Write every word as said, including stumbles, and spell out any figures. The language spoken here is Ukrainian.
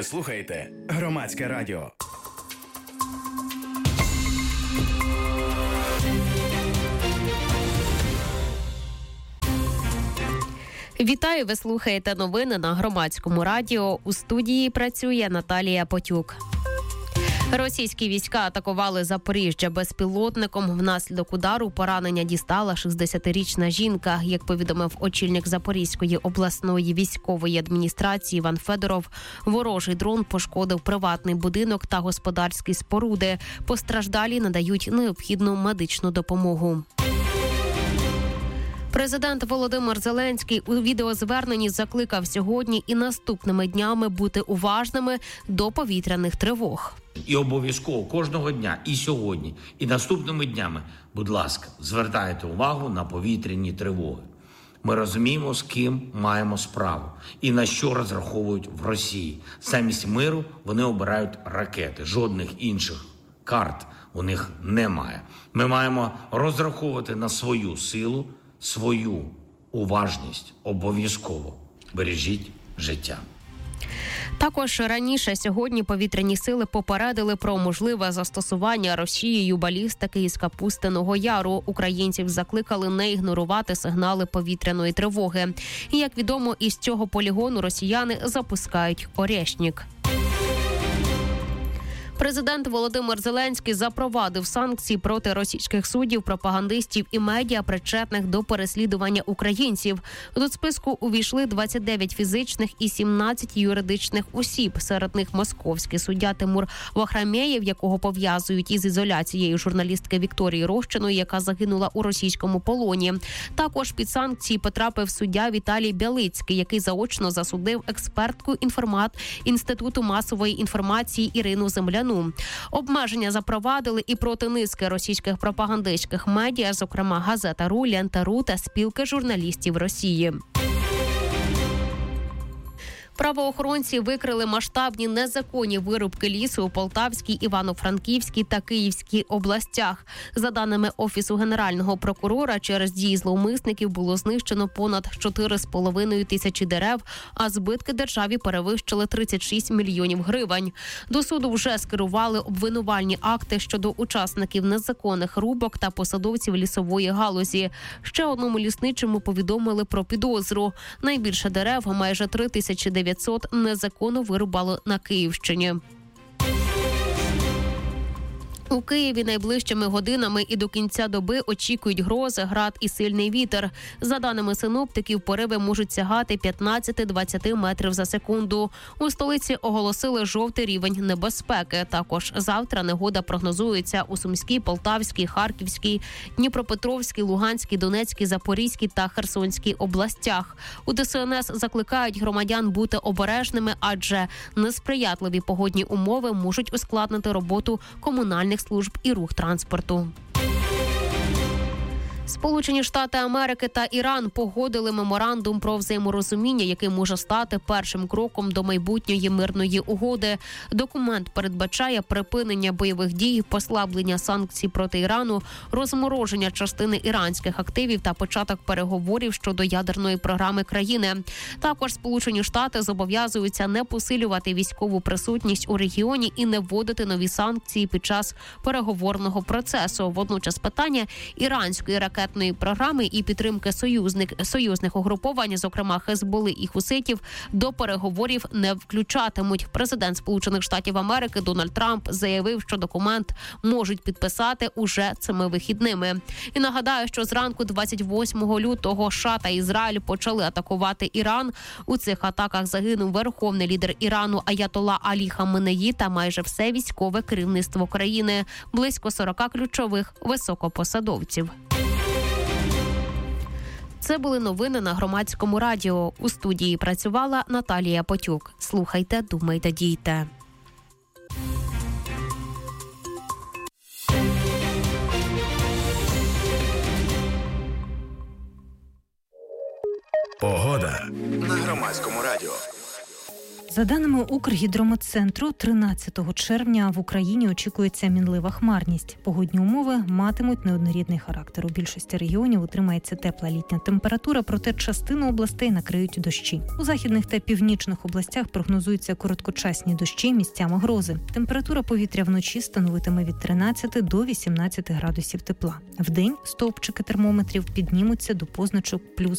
Ви слухаєте Громадське радіо. Вітаю, ви слухаєте новини на Громадському радіо. У студії працює Наталія Потюк. Російські війська атакували Запоріжжя безпілотником. Внаслідок удару поранення дістала шістдесятирічна жінка. Як повідомив очільник Запорізької обласної військової адміністрації Іван Федоров, ворожий дрон пошкодив приватний будинок та господарські споруди. Постраждалі надають необхідну медичну допомогу. Президент Володимир Зеленський у відеозверненні закликав сьогодні і наступними днями бути уважними до повітряних тривог. І обов'язково кожного дня, і сьогодні, і наступними днями, будь ласка, звертайте увагу на повітряні тривоги. Ми розуміємо, з ким маємо справу і на що розраховують в Росії. Замість миру вони обирають ракети, жодних інших карт у них немає. Ми маємо розраховувати на свою силу, свою уважність. Обов'язково бережіть життя. Також раніше сьогодні повітряні сили попередили про можливе застосування Росією балістики із Капустиного Яру. Українців закликали не ігнорувати сигнали повітряної тривоги. І, як відомо, із цього полігону росіяни запускають «Орєшнік». Президент Володимир Зеленський запровадив санкції проти російських суддів, пропагандистів і медіа, причетних до переслідування українців. До списку увійшли двадцять дев'ять фізичних і сімнадцять юридичних осіб. Серед них московський суддя Тимур Вахрамєєв, якого пов'язують із ізоляцією журналістки Вікторії Рощиної, яка загинула у російському полоні. Також під санкції потрапив суддя Віталій Бялицький, який заочно засудив експертку інформат Інституту масової інформації Ірину Земляну. Обмеження запровадили і проти низки російських пропагандистських медіа, зокрема газета.ру, Лента.ру та спілки журналістів Росії. Правоохоронці викрили масштабні незаконні вирубки лісу у Полтавській, Івано-Франківській та Київській областях. За даними Офісу Генерального прокурора, через дії зловмисників було знищено понад чотири з половиною тисячі дерев, а збитки державі перевищили тридцять шість мільйонів гривень. До суду вже скерували обвинувальні акти щодо учасників незаконних рубок та посадовців лісової галузі. Ще одному лісничому повідомили про підозру. Найбільше дерев, майже три тисячі дев'ятсот, незаконно вирубали на Київщині. У Києві найближчими годинами і до кінця доби очікують грози, град і сильний вітер. За даними синоптиків, пориви можуть сягати п'ятнадцять-двадцять метрів за секунду. У столиці оголосили жовтий рівень небезпеки. Також завтра негода прогнозується у Сумській, Полтавській, Харківській, Дніпропетровській, Луганській, Донецькій, Запорізькій та Херсонській областях. У ДСНС закликають громадян бути обережними, адже несприятливі погодні умови можуть ускладнити роботу комунальних служб і рух транспорту. Сполучені Штати Америки та Іран погодили меморандум про взаєморозуміння, який може стати першим кроком до майбутньої мирної угоди. Документ передбачає припинення бойових дій, послаблення санкцій проти Ірану, розмороження частини іранських активів та початок переговорів щодо ядерної програми країни. Також Сполучені Штати зобов'язуються не посилювати військову присутність у регіоні і не вводити нові санкції під час переговорного процесу. Водночас питання іранської ракетної програми і підтримки союзник, союзних угруповань, зокрема Хезболи і хуситів, до переговорів не включатимуть. Президент Сполучених Штатів Америки Дональд Трамп заявив, що документ можуть підписати уже цими вихідними. І нагадаю, що зранку двадцять восьмого лютого США та Ізраїль почали атакувати Іран. У цих атаках загинув верховний лідер Ірану Аятолла Алі Хаменеї та майже все військове керівництво країни, близько сорока ключових високопосадовців. Це були новини на Громадському радіо. У студії працювала Наталія Потюк. Слухайте, думайте, дійте. Погода на Громадському радіо. За даними Укргідрометцентру, тринадцятого червня в Україні очікується мінлива хмарність. Погодні умови матимуть неоднорідний характер. У більшості регіонів утримається тепла літня температура, проте частину областей накриють дощі. У західних та північних областях прогнозуються короткочасні дощі, місцями грози. Температура повітря вночі становитиме від тринадцяти до вісімнадцяти градусів тепла. Вдень стовпчики термометрів піднімуться до позначок плюс